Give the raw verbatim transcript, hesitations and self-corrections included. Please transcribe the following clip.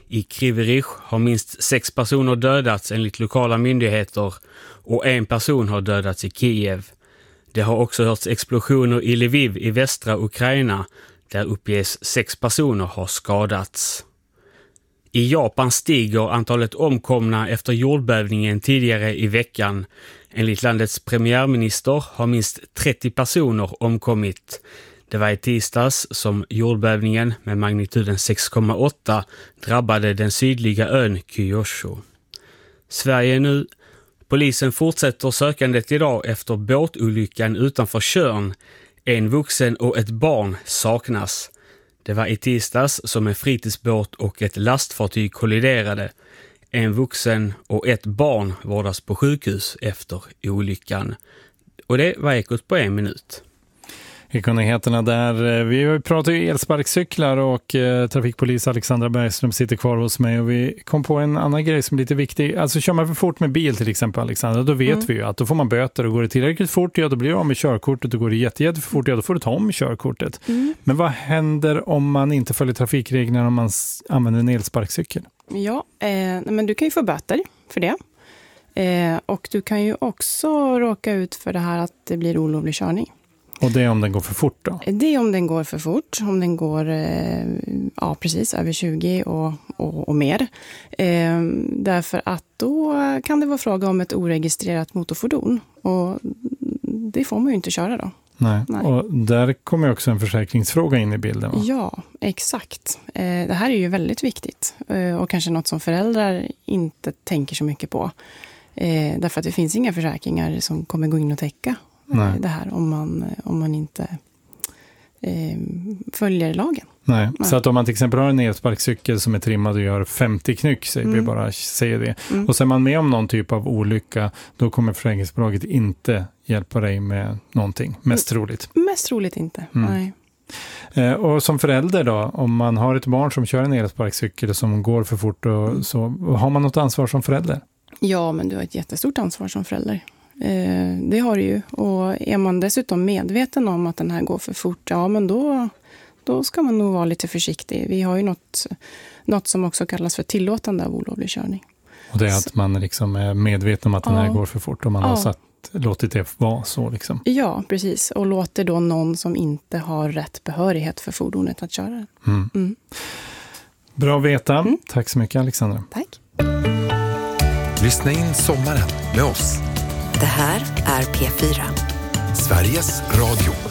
I Kryvyi Rih har minst sex personer dödats enligt lokala myndigheter och en person har dödats i Kiev. Det har också hörts explosioner i Lviv i västra Ukraina där uppges sex personer har skadats. I Japan stiger antalet omkomna efter jordbävningen tidigare i veckan. Enligt landets premiärminister har minst trettio personer omkommit. Det var i tisdags som jordbävningen med magnituden sex komma åtta drabbade den sydliga ön Kyushu. Sverige nu. Polisen fortsätter sökandet idag efter båtolyckan utanför Tjörn. En vuxen och ett barn saknas. Det var i tisdags som en fritidsbåt och ett lastfartyg kolliderade. En vuxen och ett barn vårdas på sjukhus efter olyckan. Och det var Ekot på en minut. Ekonomiheterna där. Vi pratar ju elsparkcyklar och eh, trafikpolis Alexandra Bergström sitter kvar hos mig och vi kom på en annan grej som är lite viktig. Alltså kör man för fort med bil till exempel, Alexandra, då vet mm. vi ju att då får man böter och går det tillräckligt fort, ja då blir det av med körkortet och går det jätte, jätte för fort, ja då får du ta om körkortet. Mm. Men vad händer om man inte följer trafikreglerna om man s- använder en elsparkcykel? Ja, eh, men du kan ju få böter för det. Eh, och du kan ju också råka ut för det här att det blir olovlig körning. Och det är om den går för fort då? Det är om den går för fort, om den går eh, ja, precis över tjugo och, och, och mer. Eh, därför att då kan det vara fråga om ett oregistrerat motorfordon och det får man ju inte köra då. Nej. Nej. Och där kommer också en försäkringsfråga in i bilden, va? Ja, exakt. Eh, det här är ju väldigt viktigt eh, och kanske något som föräldrar inte tänker så mycket på. Eh, därför att det finns inga försäkringar som kommer gå in och täcka Nej. det här om man, om man inte eh, följer lagen. Nej. Nej, så att om man till exempel har en elsparkcykel som är trimmad och gör femtio knyck, säger mm. vi bara säger det. Mm. Och så är man med om någon typ av olycka, då kommer försäkringsbolaget inte hjälpa dig med någonting. Mest troligt. Mest troligt inte, mm. nej. Eh, och som förälder då, om man har ett barn som kör en elsparkcykel som går för fort, och mm. så har man något ansvar som förälder? Ja, men du har ett jättestort ansvar som förälder. Eh, det har du ju. Och är man dessutom medveten om att den här går för fort, ja men då, då ska man nog vara lite försiktig. Vi har ju något, något som också kallas för tillåtande av olovlig körning. Och det är att man liksom är medveten om att den här ja. går för fort och man ja. har satt, låtit det vara så liksom. Ja, precis. Och låter då någon som inte har rätt behörighet för fordonet att köra. Mm. Mm. Bra att veta. Mm. Tack så mycket, Alexandra. Tack. Lyssna in sommaren med oss. Det här är P fyra. Sveriges Radio.